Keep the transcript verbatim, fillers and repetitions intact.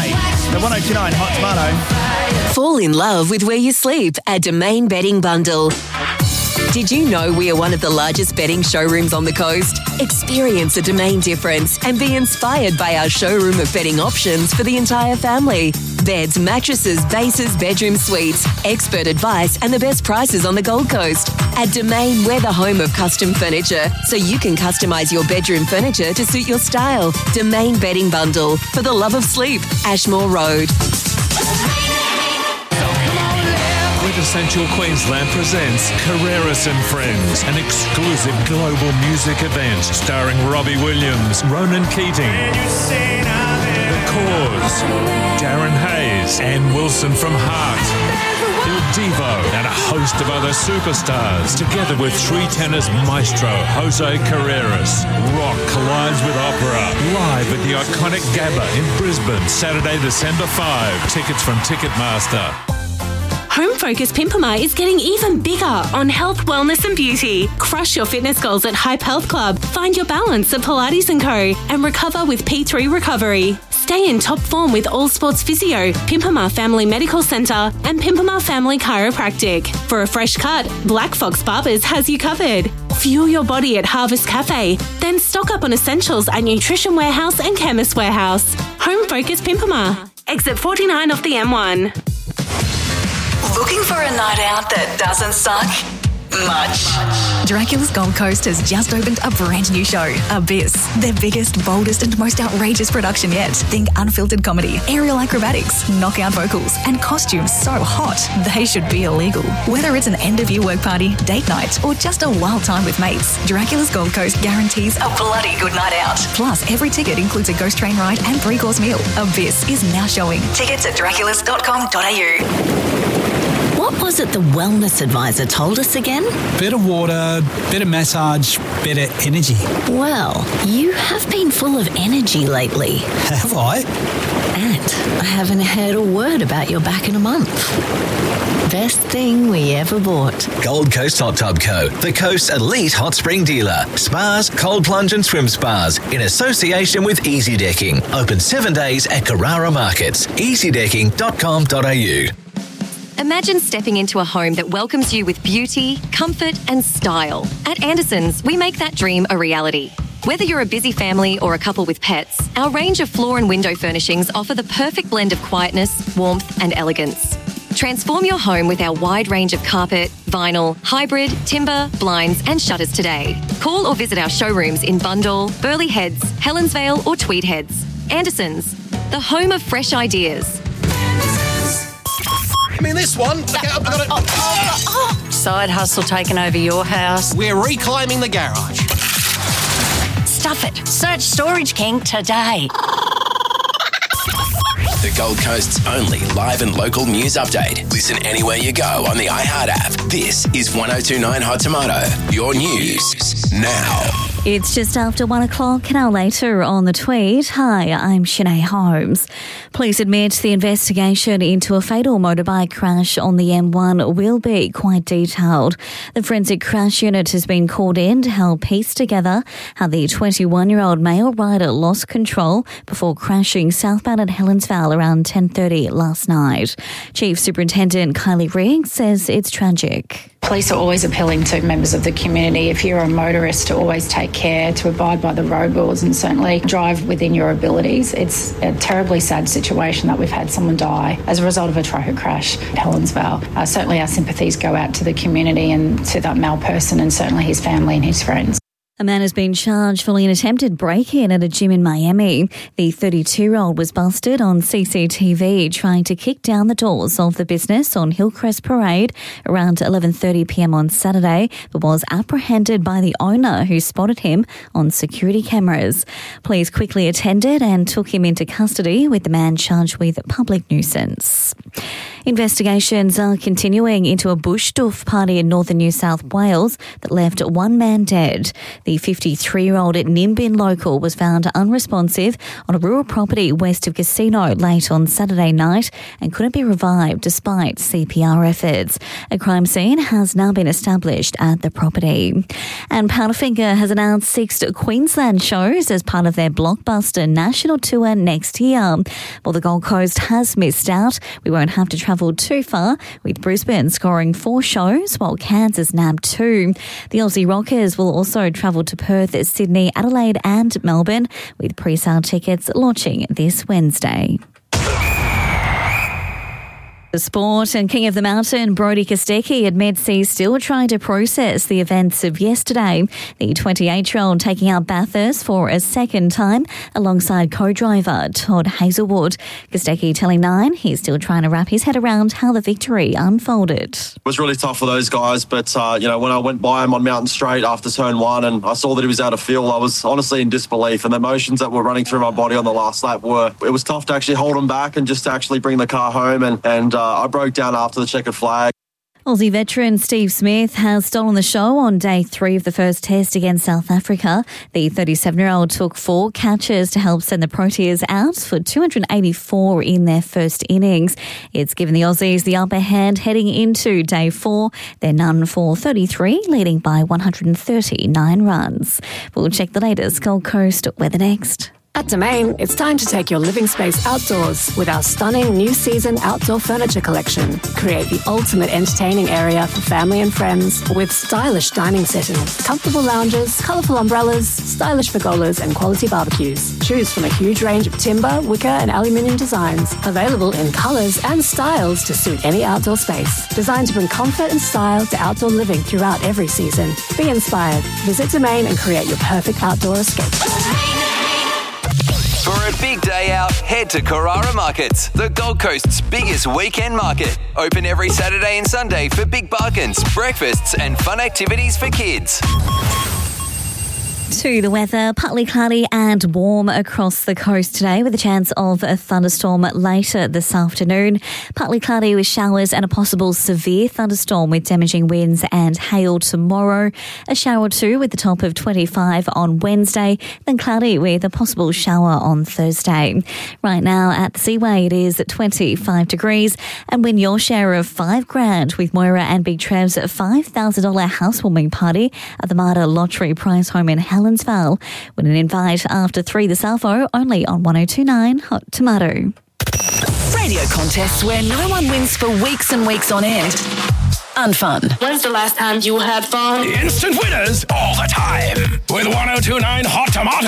May. The one oh two nine Hot Tomato. Fall in love with where you sleep at Domain Bedding Bundle. Did you know we are one of the largest bedding showrooms on the coast? Experience a Domain difference and be inspired by our showroom of bedding options for the entire family. Beds, mattresses, bases, bedroom suites, expert advice and the best prices on the Gold Coast. At Domain, we're the home of custom furniture, so you can customise your bedroom furniture to suit your style. Domain Bedding Bundle, for the love of sleep, Ashmore Road. Quintessential Queensland presents Carreras and Friends, an exclusive global music event starring Robbie Williams, Ronan Keating, The Cause, Darren Hayes, Ann Wilson from Heart, Il Divo, and a host of other superstars, together with three tenors maestro Jose Carreras. Rock collides with opera, live at the iconic Gabba in Brisbane, Saturday, December fifth. Tickets from Ticketmaster. Home Focus Pimpama is getting even bigger on health, wellness and beauty. Crush your fitness goals at Hype Health Club, find your balance at Pilates and Co, and recover with P three Recovery. Stay in top form with All Sports Physio, Pimpama Family Medical Centre and Pimpama Family Chiropractic. For a fresh cut, Black Fox Barbers has you covered. Fuel your body at Harvest Cafe, then stock up on essentials at Nutrition Warehouse and Chemist Warehouse. Home Focus Pimpama. Exit forty-nine off the M one. Looking for a night out that doesn't suck? Much. Dracula's Gold Coast has just opened a brand new show, Abyss. Their biggest, boldest and most outrageous production yet. Think unfiltered comedy, aerial acrobatics, knockout vocals and costumes so hot they should be illegal. Whether it's an end-of-year work party, date night or just a wild time with mates, Dracula's Gold Coast guarantees A bloody good night out. Plus, every ticket includes a ghost train ride and three-course meal. Abyss is now showing. Tickets at draculas dot com dot a u. What was it the wellness advisor told us again? Better water, better massage, better energy. Well, you have been full of energy lately. Have I? And I haven't heard a word about your back in a month. Best thing we ever bought. Gold Coast Hot Tub Co, the coast's elite hot spring dealer. Spas, cold plunge and swim spas in association with Easy Decking. Open seven days at Carrara Markets. easy decking dot com dot a u. Imagine stepping into a home that welcomes you with beauty, comfort and style. At Anderson's, we make that dream a reality. Whether you're a busy family or a couple with pets, our range of floor and window furnishings offer the perfect blend of quietness, warmth and elegance. Transform your home with our wide range of carpet, vinyl, hybrid, timber, blinds and shutters today. Call or visit our showrooms in Bundall, Burleigh Heads, Helensvale or Tweed Heads. Anderson's, the home of fresh ideas. I mean, this one. Okay, I've got it. Oh, oh, oh. Side hustle taking over your house. We're reclaiming the garage. Stuff it. Search Storage King today. The Gold Coast's only live and local news update. Listen anywhere you go on the iHeart app. This is one oh two nine Hot Tomato. Your news now. It's just after one o'clock, an hour later on the Tweed. Hi, I'm Shanae Holmes. Police admit the investigation into a fatal motorbike crash on the M one will be quite detailed. The forensic crash unit has been called in to help piece together how the twenty-one-year-old male rider lost control before crashing southbound at Helensvale around ten thirty last night. Chief Superintendent Kylie Riggs says it's tragic. Police are always appealing to members of the community, if you're a motorist, to always take care, to abide by the road rules and certainly drive within your abilities. It's a terribly sad situation that we've had someone die as a result of a traffic crash at Helensvale. Uh, certainly our sympathies go out to the community and to that male person and certainly his family and his friends. A man has been charged following an attempted break-in at a gym in Miami. The thirty-two-year-old was busted on C C T V trying to kick down the doors of the business on Hillcrest Parade around eleven thirty p.m. on Saturday, but was apprehended by the owner who spotted him on security cameras. Police quickly attended and took him into custody with the man charged with public nuisance. Investigations are continuing into a bush doof party in northern New South Wales that left one man dead. The fifty-three-year-old Nimbin local was found unresponsive on a rural property west of Casino late on Saturday night and couldn't be revived despite C P R efforts. A crime scene has now been established at the property. And Powderfinger has announced six Queensland shows as part of their blockbuster national tour next year. While the Gold Coast has missed out, we won't have to travel too far, with Brisbane scoring four shows while Kansas nabbed two. The Aussie Rockers will also travel to Perth, Sydney, Adelaide and Melbourne, with pre-sale tickets launching this Wednesday. The sport and King of the Mountain, Brodie Kostecki, admits he's still trying to process the events of yesterday. The twenty-eight-year-old taking out Bathurst for a second time alongside co-driver Todd Hazelwood. Kostecki telling Nine he's still trying to wrap his head around how the victory unfolded. It was really tough for those guys, but uh, you know, when I went by him on Mountain Straight after turn one and I saw that he was out of fuel, I was honestly in disbelief, and the emotions that were running through my body on the last lap were, it was tough to actually hold him back and just to actually bring the car home, and, and uh, I broke down after the checkered flag. Aussie veteran Steve Smith has stolen the show on day three of the first test against South Africa. The thirty-seven-year-old took four catches to help send the Proteas out for two hundred eighty-four in their first innings. It's given the Aussies the upper hand heading into day four. They're none for thirty-three, leading by one hundred thirty-nine runs. We'll check the latest Gold Coast weather next. At Domain, it's time to take your living space outdoors with our stunning new season outdoor furniture collection. Create the ultimate entertaining area for family and friends with stylish dining settings, comfortable lounges, colourful umbrellas, stylish pergolas and quality barbecues. Choose from a huge range of timber, wicker and aluminium designs, available in colours and styles to suit any outdoor space. Designed to bring comfort and style to outdoor living throughout every season. Be inspired. Visit Domain and create your perfect outdoor escape. For a big day out, head to Carrara Markets, the Gold Coast's biggest weekend market. Open every Saturday and Sunday for big bargains, breakfasts and fun activities for kids. To the weather, partly cloudy and warm across the coast today with a chance of a thunderstorm later this afternoon. Partly cloudy with showers and a possible severe thunderstorm with damaging winds and hail tomorrow. A shower or two with the top of twenty-five on Wednesday, then cloudy with a possible shower on Thursday. Right now at the Seaway it is at twenty-five degrees, and win your share of five grand with Moira and Big Trev's five thousand dollars housewarming party at the Marta Lottery Prize Home in Helensvale. Win an invite after three this Alpho, only on one oh two point nine Hot Tomato. Radio contests where no one wins for weeks and weeks on end. Unfun. When's the last time you had fun? Instant winners all the time with one oh two point nine Hot Tomato.